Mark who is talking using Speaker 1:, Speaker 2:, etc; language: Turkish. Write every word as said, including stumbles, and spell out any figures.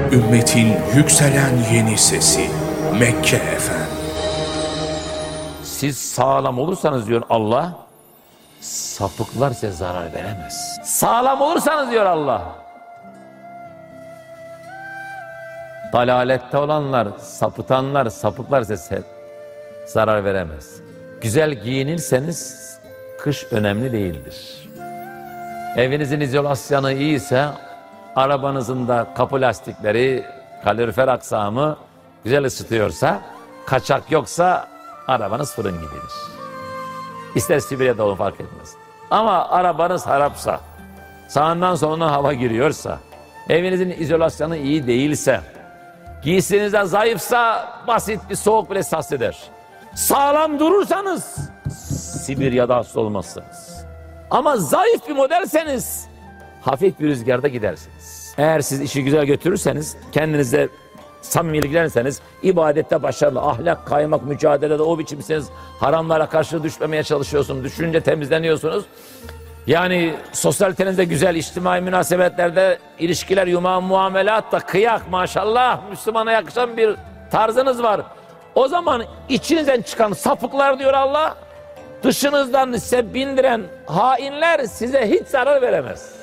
Speaker 1: Ümmetin yükselen yeni sesi Mekke Efem.
Speaker 2: Siz sağlam olursanız diyor Allah, sapıklar size zarar veremez. Sağlam olursanız diyor Allah, dalalette olanlar, sapıtanlar, sapıklar size zarar veremez. Güzel giyinirseniz kış önemli değildir. Evinizin izolasyonu iyiyse, arabanızın da kapı lastikleri, kalorifer aksamı güzel ısıtıyorsa, kaçak yoksa arabanız fırın gibidir. İster Sibirya'da olun fark etmez. Ama arabanız harapsa, sağından solundan hava giriyorsa, evinizin izolasyonu iyi değilse, giysinizde zayıfsa basit bir soğuk bile sas eder. Sağlam durursanız Sibirya'da hasta olmazsınız. Ama zayıf bir modelseniz hafif bir rüzgarda gidersiniz. Eğer siz işi güzel götürürseniz, kendinize samimi ilgilenirseniz, ibadette başarılı, ahlak, kaymak, mücadelede o biçimsiniz, haramlara karşı düşmemeye çalışıyorsunuz, düşünce temizleniyorsunuz. Yani sosyalitenizde güzel, içtimai münasebetlerde, ilişkiler, yumağı, muamelat da kıyak maşallah, Müslümana yakışan bir tarzınız var. O zaman içinizden çıkan sapıklar diyor Allah, dışınızdan size bindiren hainler size hiç zarar veremez.